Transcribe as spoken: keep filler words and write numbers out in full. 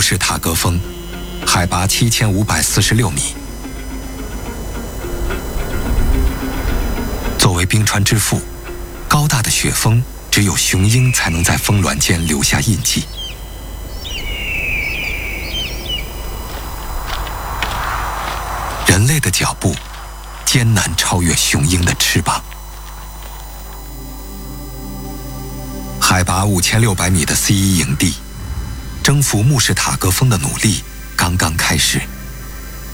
士塔格峰，海拔七千五百四十六米。作为冰川之父，高大的雪峰只有雄鹰才能在峰峦间留下印记。人类的脚步艰难超越雄鹰的翅膀。海拔五千六百米的 C 一营地，征服慕士塔格峰的努力刚刚开始。